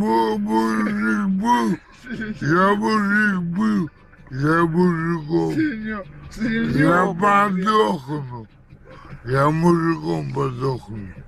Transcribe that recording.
Мужик был, я мужик был, я мужиком. Я подохну, я мужиком подохну.